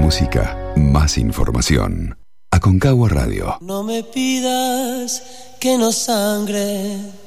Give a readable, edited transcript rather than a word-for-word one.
música, más información. Aconcagua Radio. No me pidas que no sangre.